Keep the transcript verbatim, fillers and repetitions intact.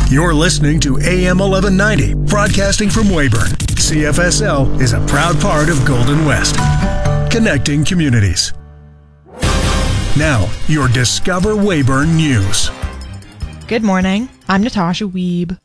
You're listening to A M eleven ninety, broadcasting from Weyburn. C F S L is a proud part of Golden West, connecting communities. Now, your Discover Weyburn News. Good morning. I'm Natasha Wiebe.